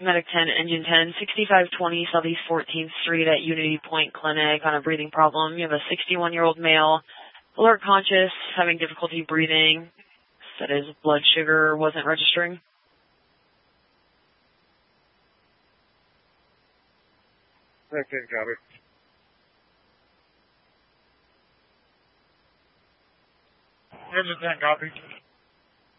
Medic 10, Engine 10, 6520 Southeast 14th Street at Unity Point Clinic on a breathing problem. You have a 61-year-old male, alert conscious, having difficulty breathing. Said his blood sugar wasn't registering. Okay, copy. Engine 10, copy.